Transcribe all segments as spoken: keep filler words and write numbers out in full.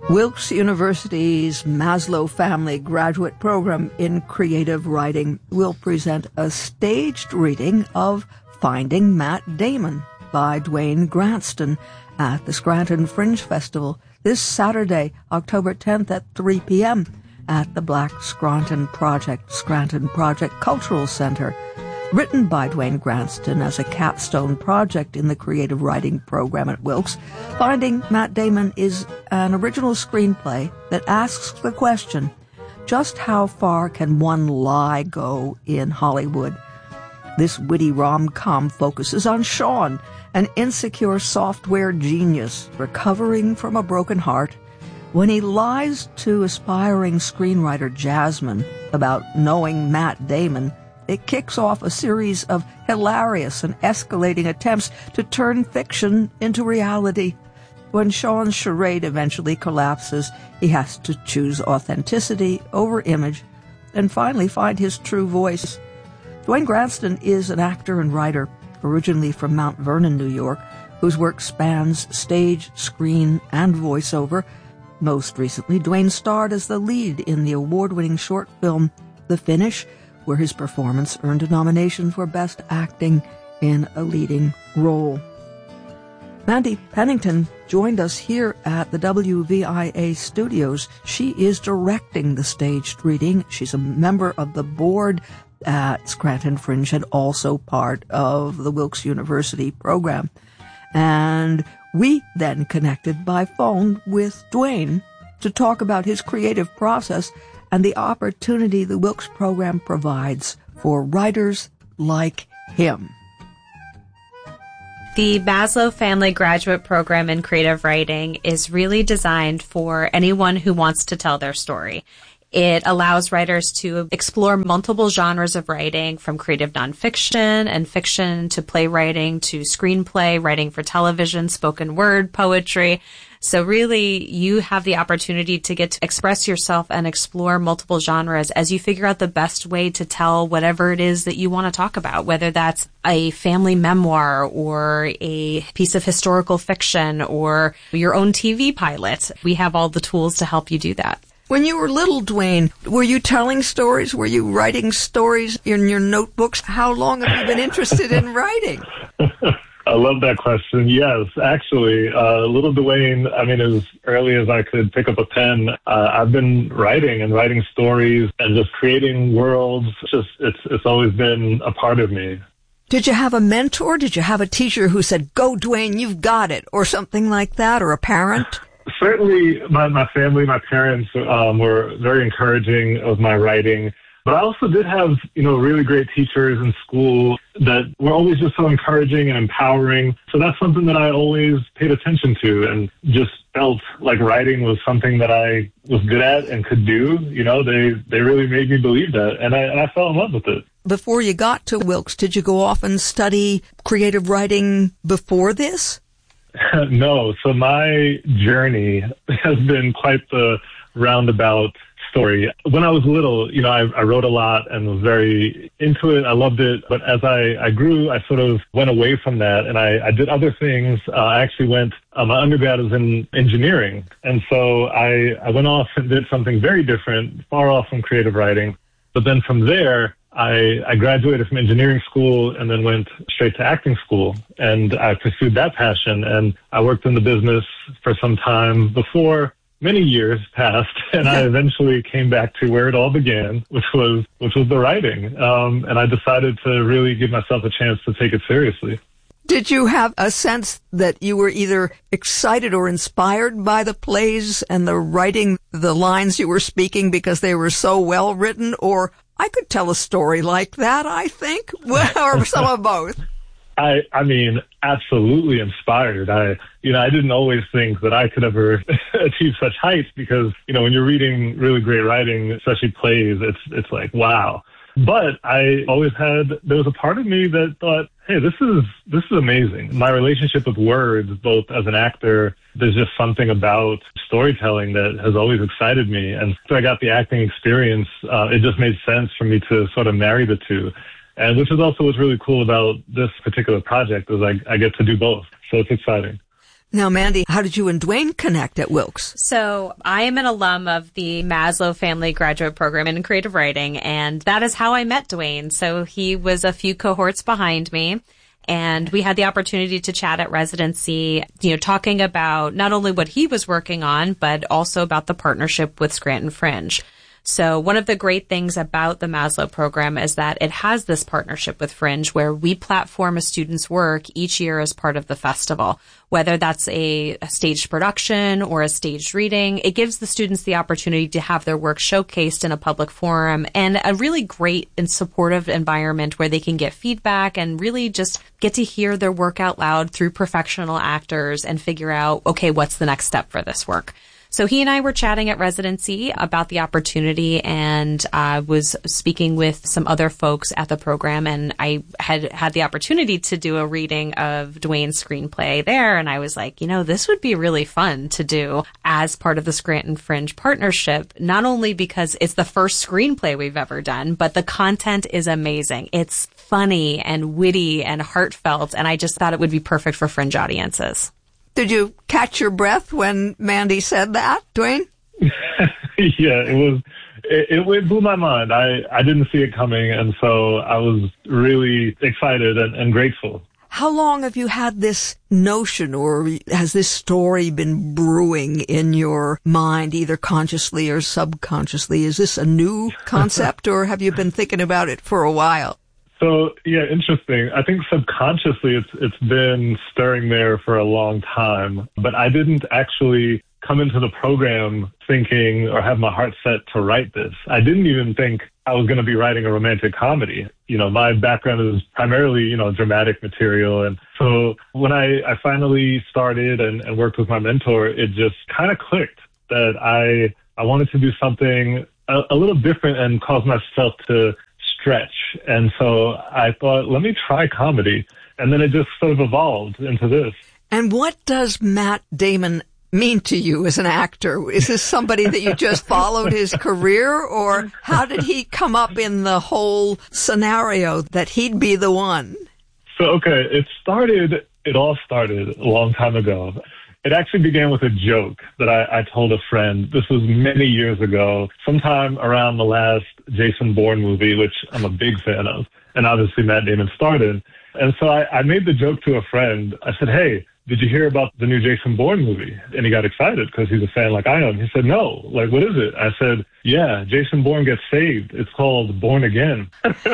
Wilkes University's Maslow Family Graduate Program in Creative Writing will present a staged reading of Finding Matt Damon by Dwayne Granston at the Scranton Fringe Festival this Saturday, October tenth at three p.m. at the Black Scranton Project, Scranton Project Cultural Center. Written by Dwayne Granston as a capstone project in the creative writing program at Wilkes, Finding Matt Damon is an original screenplay that asks the question, just how far can one lie go in Hollywood? This witty rom-com focuses on Sean, an insecure software genius recovering from a broken heart. When he lies to aspiring screenwriter Jasmine about knowing Matt Damon, it kicks off a series of hilarious and escalating attempts to turn fiction into reality. When Sean's charade eventually collapses, he has to choose authenticity over image and finally find his true voice. Dwayne Granston is an actor and writer, originally from Mount Vernon, New York, whose work spans stage, screen, and voiceover. Most recently, Dwayne starred as the lead in the award-winning short film The Finish, where his performance earned a nomination for Best Acting in a Leading Role. Mandy Pennington joined us here at the W V I A studios. She is directing the staged reading. She's a member of the board at Scranton Fringe and also part of the Wilkes University program. And we then connected by phone with Dwayne to talk about his creative process and the opportunity the Wilkes program provides for writers like him. The Maslow Family Graduate Program in Creative Writing is really designed for anyone who wants to tell their story. It allows writers to explore multiple genres of writing, from creative nonfiction and fiction to playwriting to screenplay, writing for television, spoken word, poetry. So really, you have the opportunity to get to express yourself and explore multiple genres as you figure out the best way to tell whatever it is that you want to talk about, whether that's a family memoir or a piece of historical fiction or your own T V pilot. We have all the tools to help you do that. When you were little, Dwayne, were you telling stories? Were you writing stories in your notebooks? How long have you been interested in writing? I love that question. Yes, actually, uh, little Dwayne, I mean, as early as I could pick up a pen, uh, I've been writing and writing stories and just creating worlds. Just it's it's always been a part of me. Did you have a mentor? Did you have a teacher who said, go, Dwayne, you've got it, or something like that, or a parent? Certainly, my, my family, my parents um, were very encouraging of my writing. But I also did have, you know, really great teachers in school that were always just so encouraging and empowering. So that's something that I always paid attention to and just felt like writing was something that I was good at and could do. You know, they, they really made me believe that. And I, and I fell in love with it. Before you got to Wilkes, did you go off and study creative writing before this? No. So my journey has been quite the roundabout story. When I was little, you know, I, I wrote a lot and was very into it. I loved it. But as I, I grew, I sort of went away from that and I, I did other things. Uh, I actually went, uh, my undergrad was in engineering. And so I, I went off and did something very different, far off from creative writing. But then from there, I, I graduated from engineering school and then went straight to acting school. And I pursued that passion. And I worked in the business for some time before many years passed. And I eventually came back to where it all began, which was which was the writing. Um, and I decided to really give myself a chance to take it seriously. Did you have a sense that you were either excited or inspired by the plays and the writing, the lines you were speaking because they were so well written? Or I could tell a story like that, I think, or some of both. I, I mean, absolutely inspired. I, you know, I didn't always think that I could ever achieve such heights because, you know, when you're reading really great writing, especially plays, it's, it's like, wow. But I always had, there was a part of me that thought, hey, this is, this is amazing. My relationship with words, both as an actor, there's just something about storytelling that has always excited me. And after I got the acting experience, uh, it just made sense for me to sort of marry the two. And which is also what's really cool about this particular project is I, I get to do both. So it's exciting. Now, Mandy, how did you and Dwayne connect at Wilkes? So I am an alum of the Maslow Family Graduate Program in Creative Writing, and that is how I met Dwayne. So he was a few cohorts behind me, and we had the opportunity to chat at residency, you know, talking about not only what he was working on, but also about the partnership with Scranton Fringe. So one of the great things about the Maslow program is that it has this partnership with Fringe where we platform a student's work each year as part of the festival. Whether that's a, a staged production or a staged reading, it gives the students the opportunity to have their work showcased in a public forum and a really great and supportive environment where they can get feedback and really just get to hear their work out loud through professional actors and figure out, okay, what's the next step for this work? So he and I were chatting at residency about the opportunity, and I uh, was speaking with some other folks at the program, and I had had the opportunity to do a reading of Dwayne's screenplay there, and I was like, you know, this would be really fun to do as part of the Scranton Fringe partnership, not only because it's the first screenplay we've ever done, but the content is amazing. It's funny and witty and heartfelt, and I just thought it would be perfect for Fringe audiences. Did you catch your breath when Mandy said that, Dwayne? Yeah, it was, it, it blew my mind. I, I didn't see it coming, and so I was really excited and, and grateful. How long have you had this notion, or has this story been brewing in your mind, either consciously or subconsciously? Is this a new concept, or have you been thinking about it for a while? So, yeah, interesting. I think subconsciously it's it's been stirring there for a long time, but I didn't actually come into the program thinking or have my heart set to write this. I didn't even think I was going to be writing a romantic comedy. You know, my background is primarily, you know, dramatic material. And so when I, I finally started and, and worked with my mentor, it just kind of clicked that I, I wanted to do something a, a little different and cause myself to stretch. And so I thought, let me try comedy. And then it just sort of evolved into this. And what does Matt Damon mean to you as an actor? Is this somebody that you just followed his career, or how did he come up in the whole scenario that he'd be the one? So, okay, it started, it all started a long time ago. It actually began with a joke that I, I told a friend. This was many years ago, sometime around the last Jason Bourne movie, which I'm a big fan of, and obviously Matt Damon started. And so I, I made the joke to a friend. I said, hey, did you hear about the new Jason Bourne movie? And he got excited because he's a fan like I am. He said, no, like, what is it? I said, yeah, Jason Bourne gets saved. It's called Born Again.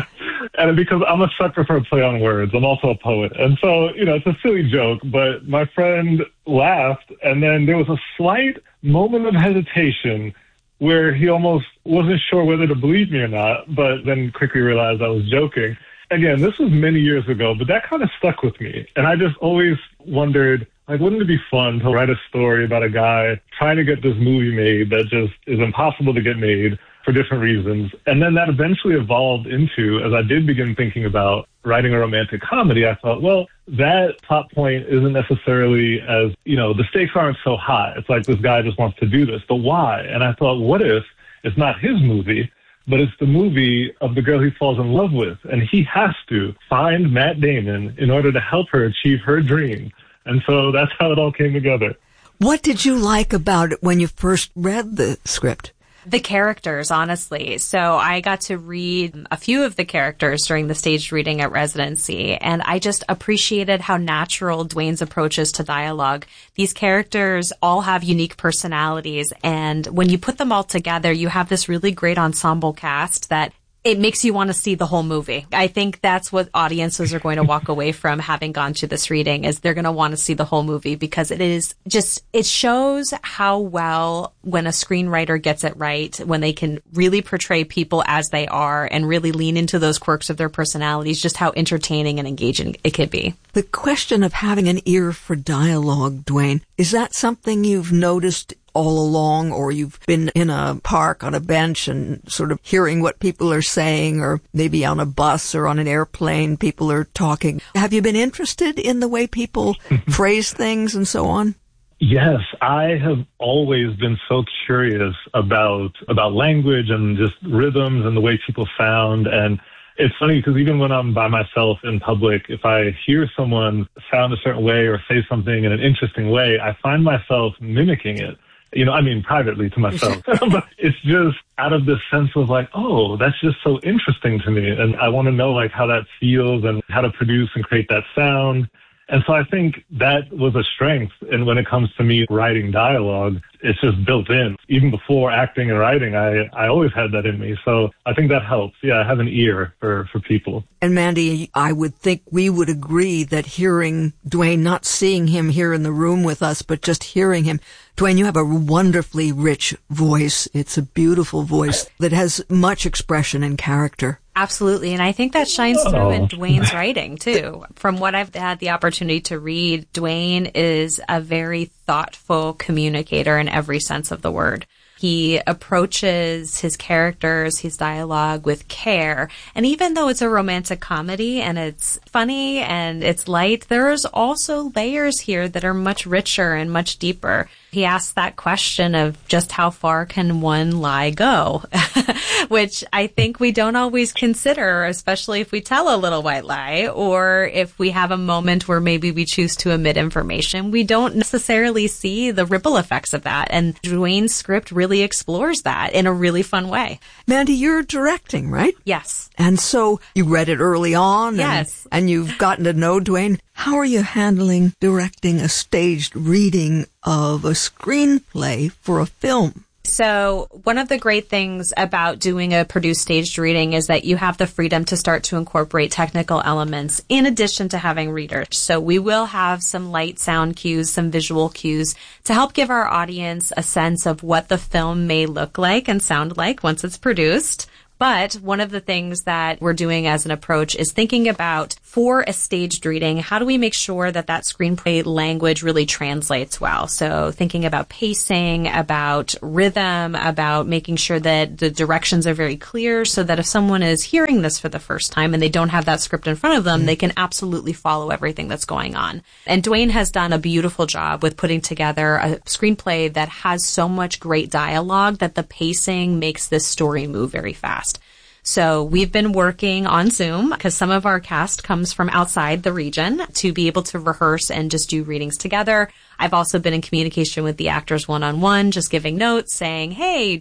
And because I'm a sucker for a play on words, I'm also a poet. And so, you know, it's a silly joke, but my friend laughed, and then there was a slight moment of hesitation where he almost wasn't sure whether to believe me or not, but then quickly realized I was joking. Again, this was many years ago, but that kind of stuck with me. And I just always wondered, like, wouldn't it be fun to write a story about a guy trying to get this movie made that just is impossible to get made for different reasons? And then that eventually evolved into, as I did begin thinking about writing a romantic comedy, I thought, well, that plot point isn't necessarily as, you know, the stakes aren't so high. It's like this guy just wants to do this, but why? And I thought, what if it's not his movie, but it's the movie of the girl he falls in love with, and he has to find Matt Damon in order to help her achieve her dream. And so that's how it all came together. What did you like about it when you first read the script? The characters, honestly. So I got to read a few of the characters during the staged reading at residency, and I just appreciated how natural Dwayne's approach is to dialogue. These characters all have unique personalities, and when you put them all together, you have this really great ensemble cast that it makes you want to see the whole movie. I think that's what audiences are going to walk away from having gone to this reading, is they're going to want to see the whole movie, because it is just, it shows how well when a screenwriter gets it right, when they can really portray people as they are and really lean into those quirks of their personalities, just how entertaining and engaging it could be. The question of having an ear for dialogue, Dwayne, is that something you've noticed all along, or you've been in a park on a bench and sort of hearing what people are saying, or maybe on a bus or on an airplane, people are talking? Have you been interested in the way people phrase things and so on? Yes, I have always been so curious about about language and just rhythms and the way people sound. And It's funny because even when I'm by myself in public, if I hear someone sound a certain way or say something in an interesting way, I find myself mimicking it. You know, I mean, privately to myself. But it's just out of this sense of like, oh, that's just so interesting to me. And I want to know like how that feels and how to produce and create that sound. And so I think that was a strength. And when it comes to me writing dialogue, it's just built in. Even before acting and writing, I, I always had that in me. So I think that helps. Yeah, I have an ear for, for people. And Mandy, I would think we would agree that hearing Dwayne, not seeing him here in the room with us, but just hearing him, Dwayne, you have a wonderfully rich voice. It's a beautiful voice that has much expression and character. Absolutely. And I think that shines through oh. in Dwayne's writing, too. From what I've had the opportunity to read, Dwayne is a very thoughtful communicator in every sense of the word. He approaches his characters, his dialogue with care. And even though it's a romantic comedy and it's funny and it's light, there's also layers here that are much richer and much deeper. He asks that question of just how far can one lie go, which I think we don't always consider, especially if we tell a little white lie or if we have a moment where maybe we choose to omit information. We don't necessarily see the ripple effects of that. And Dwayne's script really explores that in a really fun way. Mandy, you're directing, right? Yes. And so you read it early on. Yes. And, and you've gotten to know Dwayne. How are you handling directing a staged reading of a screenplay for a film? So one of the great things about doing a produced staged reading is that you have the freedom to start to incorporate technical elements in addition to having readers. So we will have some light sound cues, some visual cues to help give our audience a sense of what the film may look like and sound like once it's produced. But one of the things that we're doing as an approach is thinking about, for a staged reading, how do we make sure that that screenplay language really translates well? So thinking about pacing, about rhythm, about making sure that the directions are very clear so that if someone is hearing this for the first time and they don't have that script in front of them, mm-hmm. they can absolutely follow everything that's going on. And Dwayne has done a beautiful job with putting together a screenplay that has so much great dialogue that the pacing makes this story move very fast. So we've been working on Zoom because some of our cast comes from outside the region to be able to rehearse and just do readings together. I've also been in communication with the actors one-on-one, just giving notes saying, hey,